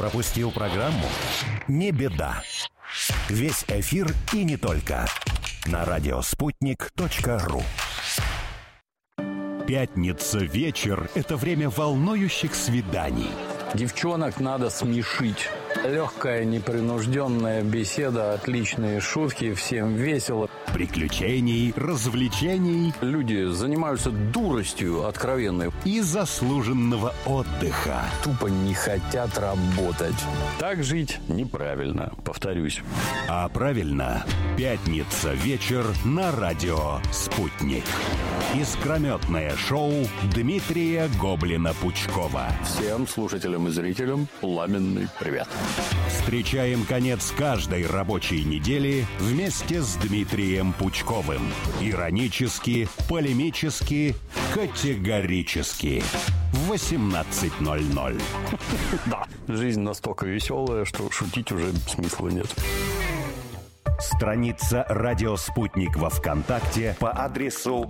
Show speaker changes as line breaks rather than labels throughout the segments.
Пропустил программу? Не беда. Весь эфир и не только. На радиоспутник.ру. Пятница вечер – это время волнующих свиданий.
Девчонок надо смешить. Легкая, непринужденная беседа, отличные шутки, всем весело.
Приключений, развлечений.
Люди занимаются дуростью откровенной.
И заслуженного отдыха.
Тупо не хотят работать. Так жить неправильно, повторюсь.
А правильно, пятница вечер на радио «Спутник». Искрометное шоу Дмитрия Гоблина-Пучкова.
Всем слушателям и зрителям пламенный привет.
Встречаем конец каждой рабочей недели вместе с Дмитрием Пучковым. Иронически, полемически, категорически. В 18:00.
Да, жизнь настолько веселая, что шутить уже смысла нет.
Страница «Радио Спутник» во ВКонтакте по адресу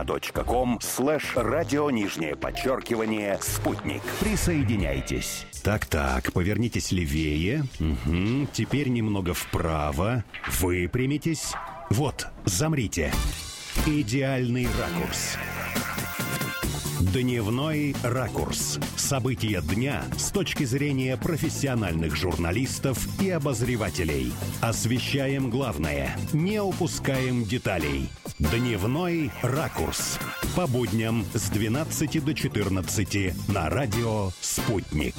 vk.com/радио_спутник. Присоединяйтесь. Так, повернитесь левее. Угу. Теперь немного вправо. Выпрямитесь. Вот, замрите. Идеальный ракурс. Дневной ракурс. События дня с точки зрения профессиональных журналистов и обозревателей. Освещаем главное, не упускаем деталей. Дневной ракурс. По будням с 12 до 14 на радио «Спутник».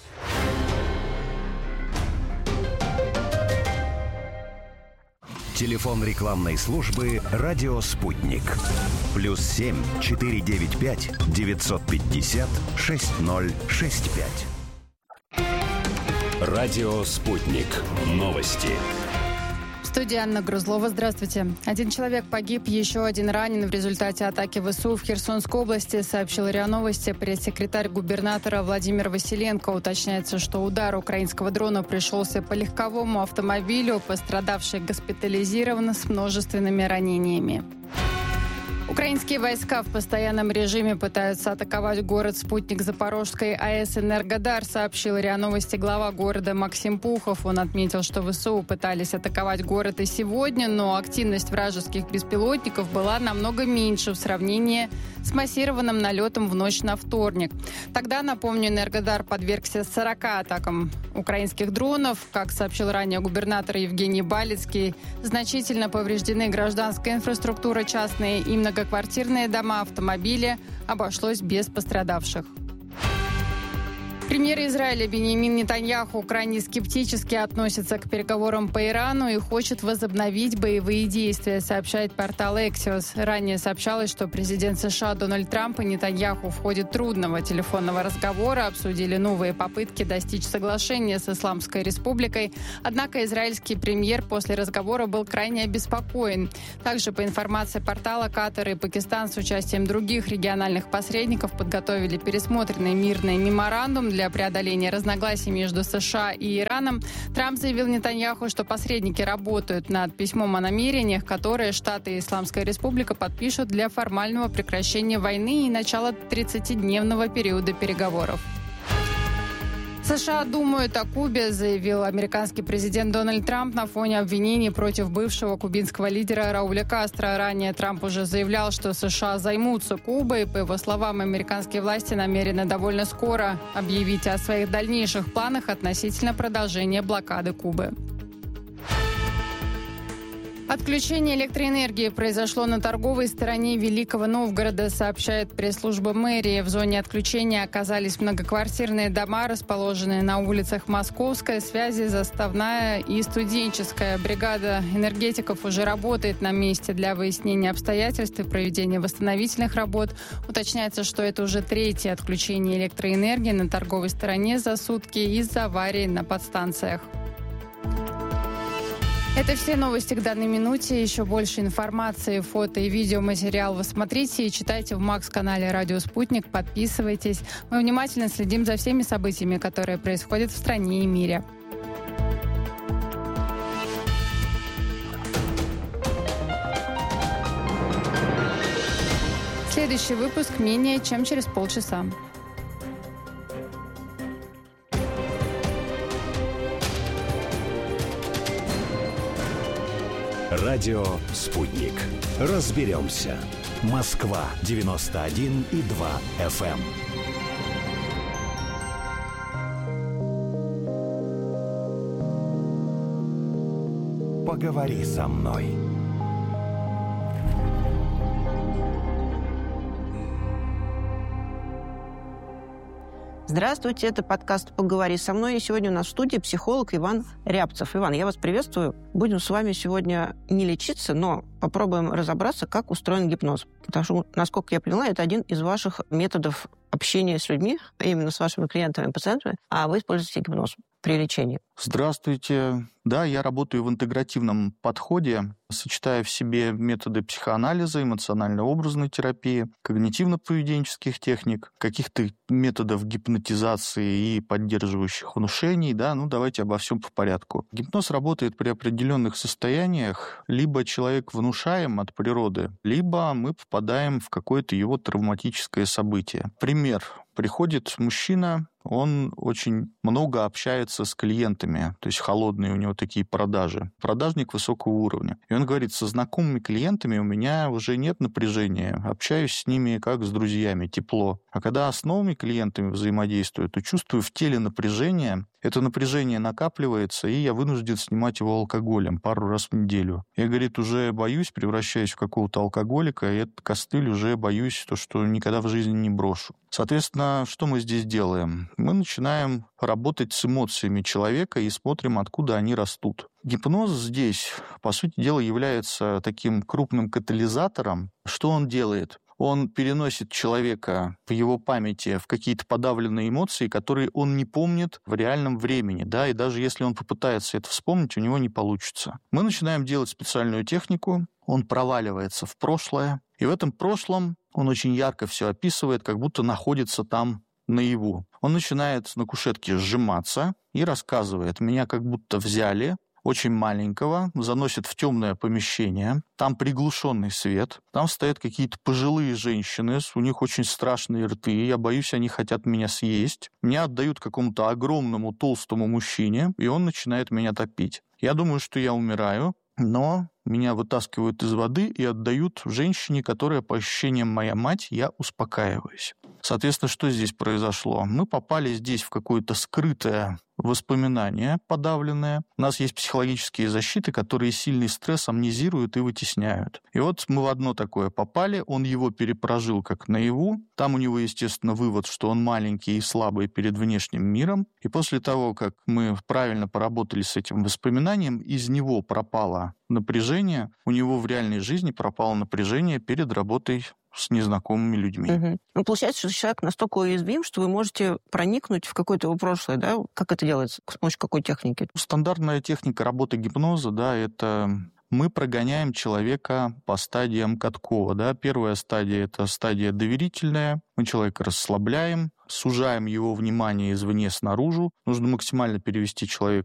Телефон рекламной службы «Радио Спутник». +7 495 950 6065. Радио Спутник. Новости.
В студии Анна Грузлова. Здравствуйте. 1 человек погиб, еще 1 ранен в результате атаки ВСУ в Херсонской области, сообщил РИА Новости пресс-секретарь губернатора Владимир Василенко. Уточняется, что удар украинского дрона пришелся по легковому автомобилю. Пострадавший госпитализирован с множественными ранениями. Украинские войска в постоянном режиме пытаются атаковать город-спутник Запорожской АЭС «Энергодар», сообщил РИА Новости глава города Максим Пухов. Он отметил, что ВСУ пытались атаковать город и сегодня, но активность вражеских беспилотников была намного меньше в сравнении с массированным налетом в ночь на вторник. Тогда, напомню, «Энергодар» подвергся 40 атакам украинских дронов. Как сообщил ранее губернатор Евгений Балицкий, значительно повреждены гражданская инфраструктура, частные и многоквартирные дома, автомобили. Обошлось без пострадавших. Премьер Израиля Биньямин Нетаньяху крайне скептически относится к переговорам по Ирану и хочет возобновить боевые действия, сообщает портал Axios. Ранее сообщалось, что президент США Дональд Трамп и Нетаньяху в ходе трудного телефонного разговора обсудили новые попытки достичь соглашения с Исламской Республикой. Однако израильский премьер после разговора был крайне обеспокоен. Также, по информации портала, Катар и Пакистан с участием других региональных посредников подготовили пересмотренный мирный меморандум для преодоления разногласий между США и Ираном. Трамп заявил Нетаньяху, что посредники работают над письмом о намерениях, которые Штаты и Исламская Республика подпишут для формального прекращения войны и начала 30-дневного периода переговоров. США думают о Кубе, заявил американский президент Дональд Трамп на фоне обвинений против бывшего кубинского лидера Рауля Кастро. Ранее Трамп уже заявлял, что США займутся Кубой. По его словам, американские власти намерены довольно скоро объявить о своих дальнейших планах относительно продолжения блокады Кубы. Отключение электроэнергии произошло на торговой стороне Великого Новгорода, сообщает пресс-служба мэрии. В зоне отключения оказались многоквартирные дома, расположенные на улицах Московская, Связи, Заставная и Студенческая. Бригада энергетиков уже работает на месте для выяснения обстоятельств и проведения восстановительных работ. Уточняется, что это уже 3-е отключение электроэнергии на торговой стороне за сутки из-за аварий на подстанциях. Это все новости к данной минуте. Еще больше информации, фото и видеоматериал вы смотрите и читайте в Макс-канале «Радио Спутник». Подписывайтесь. Мы внимательно следим за всеми событиями, которые происходят в стране и мире. Следующий выпуск менее чем через полчаса.
Радио «Спутник». Разберемся. Москва, 91,2 FM. Поговори со мной.
Здравствуйте, это подкаст «Поговори со мной». И сегодня у нас в студии психолог Иван Рябцев. Иван, я вас приветствую. Будем с вами сегодня не лечиться, но попробуем разобраться, как устроен гипноз. Потому что, насколько я поняла, это один из ваших методов общения с людьми, именно с вашими клиентами и пациентами, а вы используете гипноз при лечении.
Здравствуйте. Да, я работаю в интегративном подходе, сочетая в себе методы психоанализа, эмоционально-образной терапии, когнитивно-поведенческих техник, каких-то методов гипнотизации и поддерживающих внушений. Да, давайте обо всем по порядку. Гипноз работает при определенных состояниях. Либо человек внушаем от природы, либо мы попадаем в какое-то его травматическое событие. Пример. Приходит мужчина, он очень много общается с клиентами, то есть холодные у него такие продажи. Продажник высокого уровня. И он говорит, со знакомыми клиентами у меня уже нет напряжения, общаюсь с ними как с друзьями, тепло. А когда с новыми клиентами взаимодействую, то чувствую в теле напряжение, это напряжение накапливается, и я вынужден снимать его алкоголем пару раз в неделю. Я, говорит, уже боюсь, превращаюсь в какого-то алкоголика, и этот костыль уже боюсь, что никогда в жизни не брошу. Соответственно, что мы здесь делаем? Мы начинаем работать с эмоциями человека и смотрим, откуда они растут. Гипноз здесь, по сути дела, является таким крупным катализатором. Что он делает? Он переносит человека в его памяти в какие-то подавленные эмоции, которые он не помнит в реальном времени. Да? И даже если он попытается это вспомнить, у него не получится. Мы начинаем делать специальную технику, он проваливается в прошлое, и в этом прошлом он очень ярко все описывает, как будто находится там наяву. Он начинает на кушетке сжиматься и рассказывает: «Меня как будто взяли, очень маленького, заносят в темное помещение, там приглушенный свет, там стоят какие-то пожилые женщины, у них очень страшные рты, я боюсь, они хотят меня съесть. Меня отдают какому-то огромному толстому мужчине, и он начинает меня топить. Я думаю, что я умираю, но меня вытаскивают из воды и отдают женщине, которая, по ощущениям, моя мать, я успокаиваюсь». Соответственно, что здесь произошло? Мы попали здесь в какое-то скрытое воспоминание подавленное. У нас есть психологические защиты, которые сильный стресс амнезируют и вытесняют. И вот мы в одно такое попали, он его перепрожил как наяву. Там у него, естественно, вывод, что он маленький и слабый перед внешним миром. И после того, как мы правильно поработали с этим воспоминанием, из него пропало напряжение, у него в реальной жизни пропало напряжение перед работой с незнакомыми людьми.
Угу. Ну, получается, что человек настолько уязвим, что вы можете проникнуть в какое-то его прошлое, да? Как это делается? С помощью какой техники?
Стандартная техника работы гипноза, да, это мы прогоняем человека по стадиям Каткова, да. Первая стадия – это стадия доверительная. Мы человека расслабляем, сужаем его внимание извне снаружи. Нужно максимально перевести человека